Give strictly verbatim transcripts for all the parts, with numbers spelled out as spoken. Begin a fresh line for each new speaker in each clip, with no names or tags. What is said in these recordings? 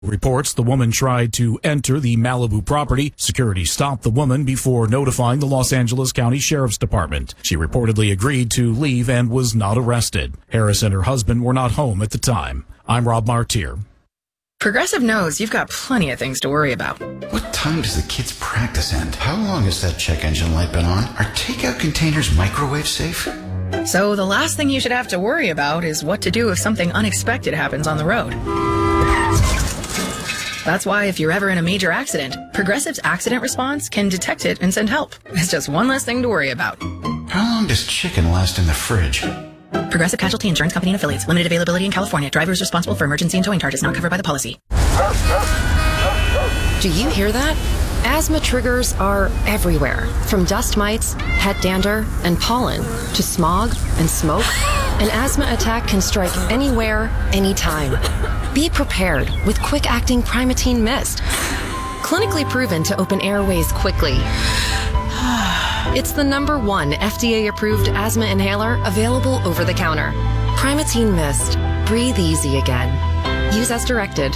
Reports the woman tried to enter the Malibu property. Security stopped the woman before notifying the Los Angeles County Sheriff's Department. She reportedly agreed to leave and was not arrested. Harris and her husband were not home at the time. I'm Rob Martier.
Progressive knows you've got plenty of things to worry about.
What time does the kids' practice end? How long has that check engine light been on? Are takeout containers microwave safe?
So the last thing you should have to worry about is what to do if something unexpected happens on the road. That's why if you're ever in a major accident, Progressive's accident response can detect it and send help. It's just one less thing to worry about.
How long does chicken last in the fridge?
Progressive Casualty Insurance Company and Affiliates. Limited availability in California. Driver is responsible for emergency and towing charges not covered by the policy.
Do you hear that? Asthma triggers are everywhere. From dust mites, pet dander, and pollen, to smog and smoke. An asthma attack can strike anywhere, anytime. Be prepared with quick-acting Primatene Mist. Clinically proven to open airways quickly. It's the number one F D A-approved asthma inhaler available over the counter. Primatene Mist. Breathe easy again. Use as directed.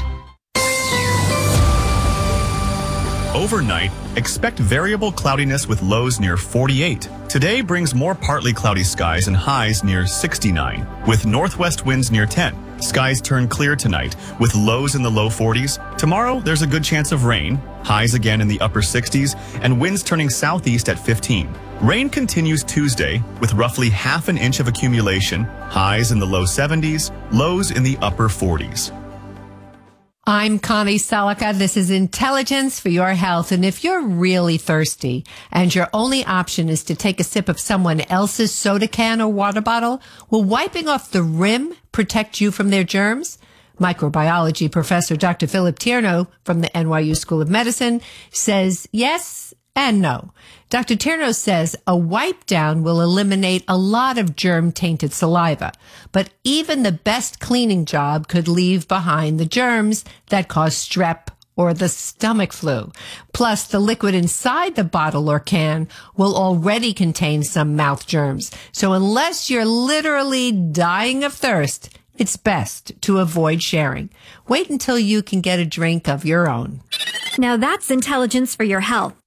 Overnight, expect variable cloudiness with lows near forty-eight. Today brings more partly cloudy skies and highs near sixty-nine, with northwest winds near ten. Skies turn clear tonight, with lows in the low forties. Tomorrow, there's a good chance of rain, highs again in the upper sixties, and winds turning southeast at fifteen. Rain continues Tuesday, with roughly half an inch of accumulation, highs in the low seventies, lows in the upper forties.
I'm Connie Selica. This is Intelligence for Your Health. And if you're really thirsty and your only option is to take a sip of someone else's soda can or water bottle, will wiping off the rim protect you from their germs? Microbiology professor Doctor Philip Tierno from the N Y U School of Medicine says yes and no. Doctor Tierno says a wipe down will eliminate a lot of germ-tainted saliva, but even the best cleaning job could leave behind the germs that cause strep or the stomach flu. Plus, the liquid inside the bottle or can will already contain some mouth germs. So unless you're literally dying of thirst, it's best to avoid sharing. Wait until you can get a drink of your own.
Now that's Intelligence for Your Health.